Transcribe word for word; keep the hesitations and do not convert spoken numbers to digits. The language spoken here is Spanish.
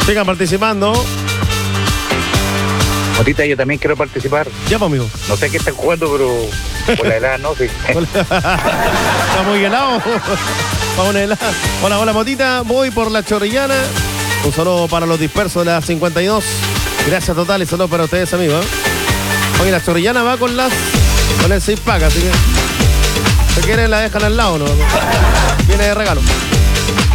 Sigan participando. Motita, yo también quiero participar. Ya, pues, amigo. No sé qué están jugando, pero por la helada no, sí. Está muy helado. Vamos a helada. Hola, hola, Motita. Voy por la Chorrillana. Un saludo para los dispersos de la cincuenta y dos. Gracias total y saludos para ustedes, amigos. Oye, la Chorrillana va con las con el seis pack, así que si quieren la dejan al lado, ¿no? Viene de regalo.